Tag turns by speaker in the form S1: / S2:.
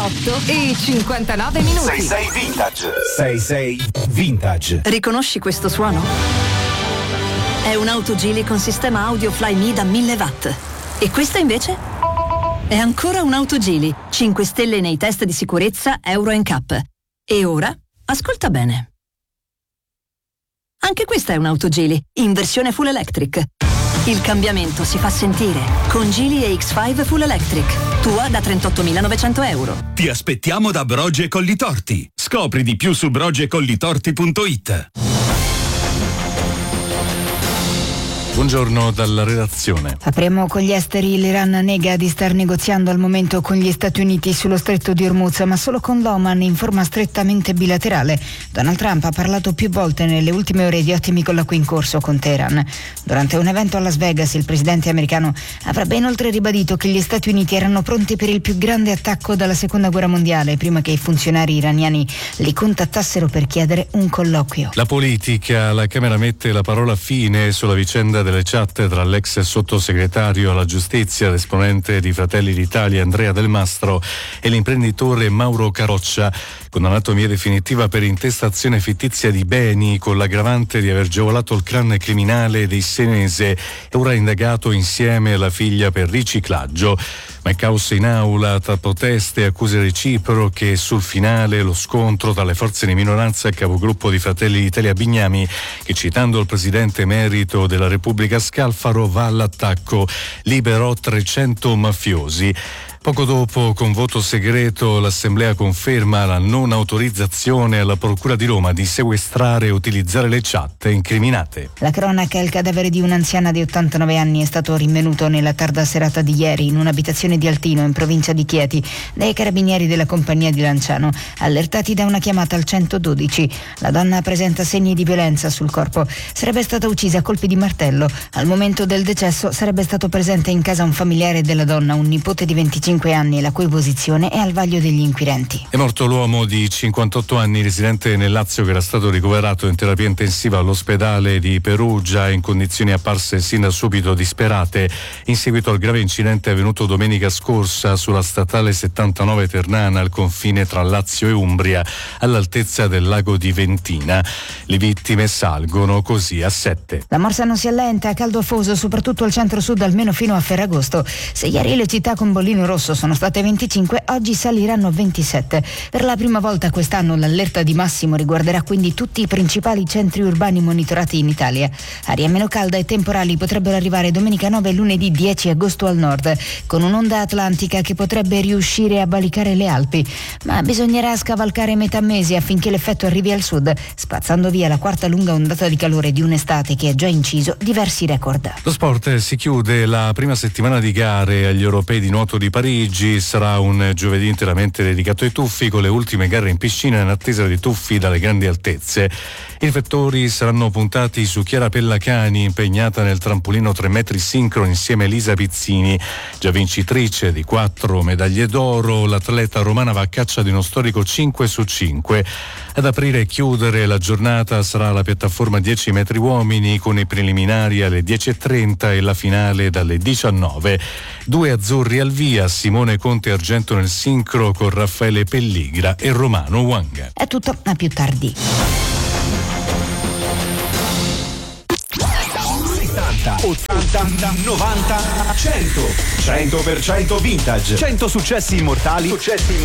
S1: 8:59.
S2: 66 Vintage. 66 Vintage.
S3: Riconosci questo suono? È un'auto Geely con sistema audio Fly Me da 1000 watt. E questa invece? È ancora un'auto Geely, 5 stelle nei test di sicurezza Euro NCAP. E ora, ascolta bene. Anche questa è un'auto Geely, in versione full electric. Il cambiamento si fa sentire con Geely EX5 Full Electric. Tua da 38.900 euro.
S4: Ti aspettiamo da Brogi e Collitorti. Scopri di più su brogiecollitorti.it.
S5: Buongiorno dalla redazione.
S6: Apriamo con gli esteri. L'Iran nega di star negoziando al momento con gli Stati Uniti sullo stretto di Hormuz, ma solo con l'Oman in forma strettamente bilaterale. Donald Trump ha parlato più volte nelle ultime ore di ottimi colloqui in corso con Teheran. Durante un evento a Las Vegas, il presidente americano avrebbe inoltre ribadito che gli Stati Uniti erano pronti per il più grande attacco dalla seconda guerra mondiale, prima che i funzionari iraniani li contattassero per chiedere un colloquio.
S5: La politica, la Camera mette la parola fine sulla vicenda delle chat tra l'ex sottosegretario alla giustizia, l'esponente di Fratelli d'Italia Andrea Del Mastro e l'imprenditore Mauro Caroccia, condannato in via definitiva per intestazione fittizia di beni con l'aggravante di aver agevolato il clan criminale dei Senese e ora indagato insieme alla figlia per riciclaggio. Ma è caos in aula tra proteste e accuse reciproche. Sul finale lo scontro tra le forze di minoranza e il capogruppo di Fratelli d'Italia Bignami, che citando il presidente emerito della Repubblica Scalfaro va all'attacco, liberò 300 mafiosi. Poco dopo, con voto segreto, l'Assemblea conferma la non autorizzazione alla Procura di Roma di sequestrare e utilizzare le chat incriminate.
S6: La cronaca: il cadavere di un'anziana di 89 anni è stato rinvenuto nella tarda serata di ieri in un'abitazione di Altino, in provincia di Chieti, dai carabinieri della compagnia di Lanciano, allertati da una chiamata al 112. La donna presenta segni di violenza sul corpo. Sarebbe stata uccisa a colpi di martello. Al momento del decesso sarebbe stato presente in casa un familiare della donna, un nipote di 25 anni, la cui posizione è al vaglio degli inquirenti.
S5: È morto l'uomo di 58 anni residente nel Lazio, che era stato ricoverato in terapia intensiva all'ospedale di Perugia in condizioni apparse sin da subito disperate in seguito al grave incidente avvenuto domenica scorsa sulla statale 79 Ternana, al confine tra Lazio e Umbria, all'altezza del lago di Ventina. Le vittime salgono così a 7.
S6: La morsa non si allenta, a caldo afoso soprattutto al centro-sud almeno fino a Ferragosto. Se ieri le città con bollino rosso sono state 25, oggi saliranno a 27. Per la prima volta quest'anno l'allerta di massimo riguarderà quindi tutti i principali centri urbani monitorati in Italia. Aria meno calda e temporali potrebbero arrivare domenica 9 e lunedì 10 agosto al nord, con un'onda atlantica che potrebbe riuscire a valicare le Alpi, ma bisognerà scavalcare metà mese affinché l'effetto arrivi al sud, spazzando via la quarta lunga ondata di calore di un'estate che ha già inciso diversi record.
S5: Lo sport: si chiude la prima settimana di gare agli europei di nuoto di Parigi. Sarà un giovedì interamente dedicato ai tuffi, con le ultime gare in piscina in attesa di tuffi dalle grandi altezze. I riflettori saranno puntati su Chiara Pellacani, impegnata nel trampolino 3 metri sincro insieme a Elisa Pizzini, già vincitrice di 4 medaglie d'oro. L'atleta romana va a caccia di uno storico 5 su 5. Ad aprire e chiudere la giornata sarà la piattaforma 10 metri uomini, con i preliminari alle 10:30 e la finale dalle 19. 2 azzurri al via: Simone Conte argento nel sincro con Raffaele Pelligra e Romano Wanga.
S6: È tutto, a più tardi.
S2: 80, 90, 100. 100% vintage. 100 successi immortali.